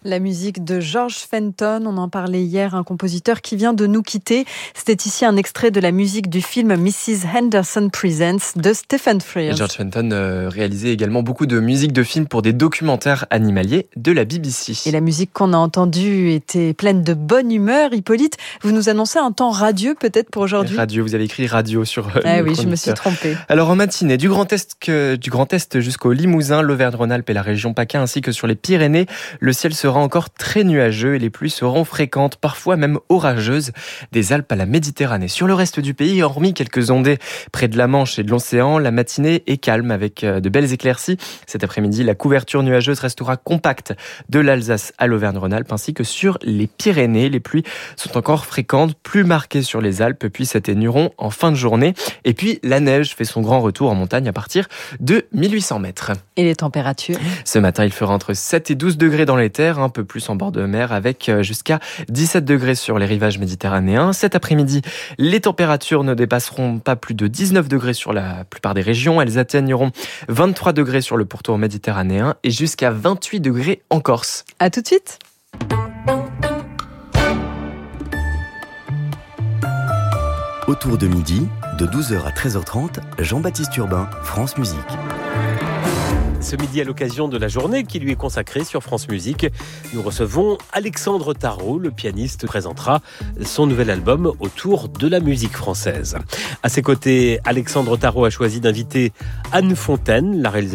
La musique de George Fenton, on en parlait hier, un compositeur qui vient de nous quitter. C'était ici un extrait de la musique du film Mrs. Henderson Presents de Stephen Frears. George Fenton réalisait également beaucoup de musique de films pour des documentaires animaliers de la BBC. Et la musique qu'on a entendue était pleine de bonne humeur. Hippolyte, vous nous annoncez un temps radieux peut-être pour aujourd'hui ? Radio, vous avez écrit radio sur oui, je me suis trompée. Alors en matinée, du Grand Est jusqu'au Limousin, l'Auvergne-Rhône-Alpes et la région PACA ainsi que sur les Pyrénées, le ciel sera encore très nuageux et les pluies seront fréquentes, parfois même orageuses, des Alpes à la Méditerranée. Sur le reste du pays, hormis quelques ondées près de la Manche et de l'océan, la matinée est calme avec de belles éclaircies. Cet après-midi, la couverture nuageuse restera compacte de l'Alsace à l'Auvergne-Rhône-Alpes ainsi que sur les Pyrénées. Les pluies sont encore fréquentes, plus marquées sur les Alpes, puis s'atténueront en fin de journée. Et puis la neige fait son grand retour en montagne à partir de 1800 mètres. Et les températures ? Ce matin, il fera entre 7 et 12 degrés dans les terres, un peu plus en bord de mer, avec jusqu'à 17 degrés sur les rivages méditerranéens. Cet après-midi, les températures ne dépasseront pas plus de 19 degrés sur la plupart des régions. Elles atteigneront 23 degrés sur le pourtour méditerranéen et jusqu'à 28 degrés en Corse. À tout de suite. Autour de midi, de 12h à 13h30, Jean-Baptiste Urbain, France Musique. Ce midi, à l'occasion de la journée qui lui est consacrée sur France Musique, nous recevons Alexandre Tarot. Le pianiste présentera son nouvel album autour de la musique française. À ses côtés, Alexandre Tarot a choisi d'inviter Anne Fontaine, la réalisatrice